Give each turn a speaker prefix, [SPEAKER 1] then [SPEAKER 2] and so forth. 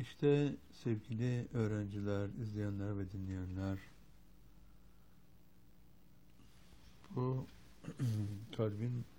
[SPEAKER 1] İşte sevgili öğrenciler, izleyenler ve dinleyenler, bu kalbin